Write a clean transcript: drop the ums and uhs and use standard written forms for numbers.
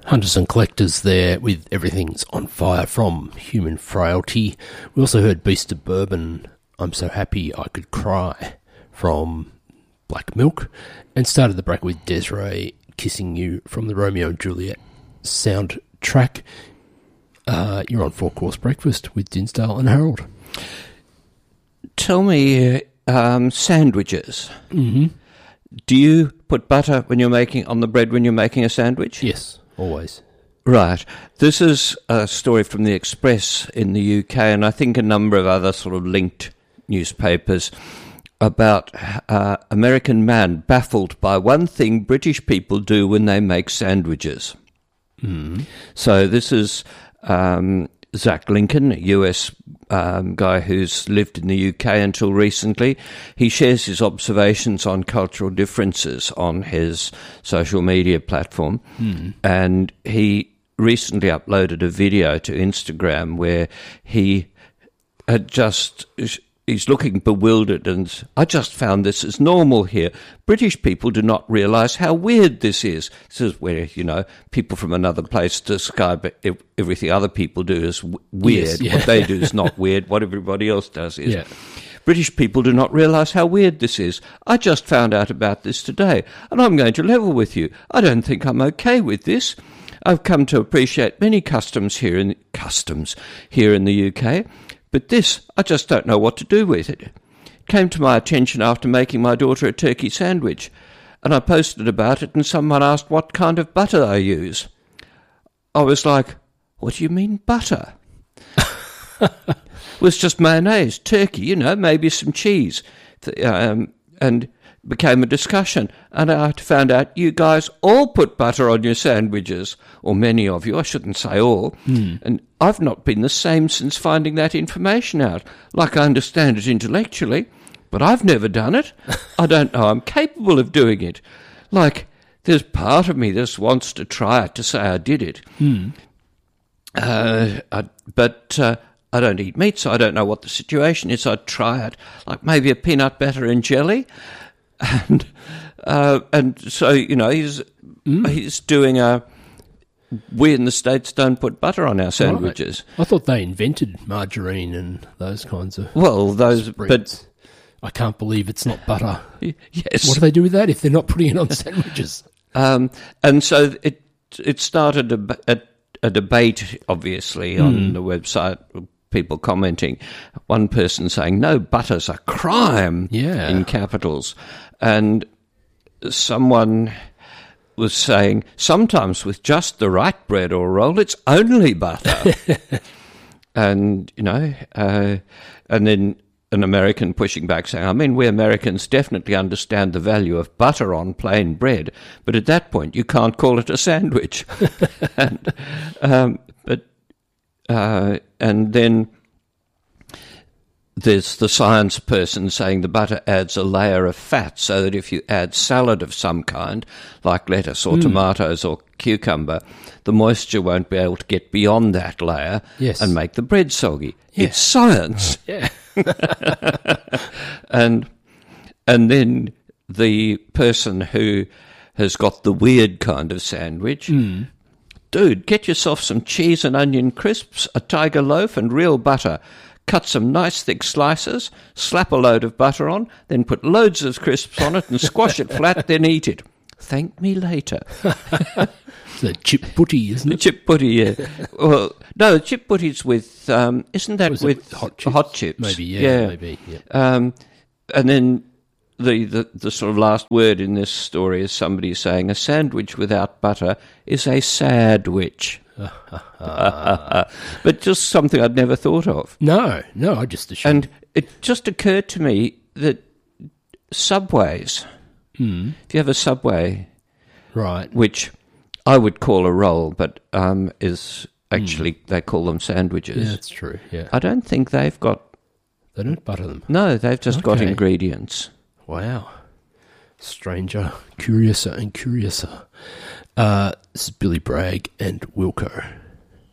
Hunters and Collectors there with Everything's on Fire from Human Frailty. We also heard Beast of Bourbon, I'm So Happy I Could Cry from Black Milk, and started the break with Desiree, Kissing You from the Romeo and Juliet soundtrack. You're on Four Course Breakfast with Dinsdale and Harold. Tell me, sandwiches. Mm-hmm. Do you put butter when you're making on the bread when you're making a sandwich? Yes, always. Right. This is a story from the Express in the UK, and I think a number of other sort of linked newspapers, about American man baffled by one thing British people do when they make sandwiches. Mm. So this is Zach Lincoln, a US guy who's lived in the UK until recently. He shares his observations on cultural differences on his social media platform, and he recently uploaded a video to Instagram where he had he's looking bewildered, and I just found this as normal here. British people do not realise how weird this is. This is where, people from another place describe everything other people do as weird. Yes, yeah. What they do is not weird. What everybody else does is. Yeah. British people do not realise how weird this is. I just found out about this today, and I'm going to level with you. I don't think I'm okay with this. I've come to appreciate many customs here in the UK. But this, I just don't know what to do with it. It came to my attention after making my daughter a turkey sandwich, and I posted about it, and someone asked what kind of butter I use. I was like, what do you mean butter? It was just mayonnaise, turkey, maybe some cheese. And became a discussion, and I found out you guys all put butter on your sandwiches, or many of you, I shouldn't say all, and I've not been the same since finding that information out. Like, I understand it intellectually, but I've never done it. I don't know I'm capable of doing it. Like, there's part of me that wants to try it to say I did it. But I don't eat meat, so I don't know what the situation is. I'd try it, like maybe a peanut butter and jelly. And so, he's doing we in the States don't put butter on our sandwiches. Right. I thought they invented margarine and those kinds of those spreads. But I can't believe it's not butter. Yes. What do they do with that if they're not putting it on sandwiches? And so it started a debate, obviously, on the website. People commenting, one person saying, no, butter's a crime, in capitals. And someone was saying, sometimes with just the right bread or roll, it's only butter. And, and then an American pushing back saying, we Americans definitely understand the value of butter on plain bread, but at that point you can't call it a sandwich. And then there's the science person saying the butter adds a layer of fat, so that if you add salad of some kind, like lettuce or tomatoes or cucumber, the moisture won't be able to get beyond that layer and make the bread soggy. Yeah. It's science. Yeah. And then the person who has got the weird kind of sandwich, dude, get yourself some cheese and onion crisps, a tiger loaf and real butter. Cut some nice thick slices, slap a load of butter on, then put loads of crisps on it and squash it flat, then eat it. Thank me later. It's a chip putty, isn't it? Chip putty, yeah. Well, no, chip putty's with, isn't that with hot chips? Maybe, maybe. Yeah. And then the sort of last word in this story is somebody saying a sandwich without butter is a sadwich. But just something I'd never thought of. No, I just assumed. And it just occurred to me that Subways, if you have a Subway, right, which I would call a roll, but is actually, they call them sandwiches. Yeah, that's true, yeah. I don't think they've got... They don't butter them? No, they've just got ingredients. Wow. Stranger, curiouser and curiouser. This is Billy Bragg and Wilco.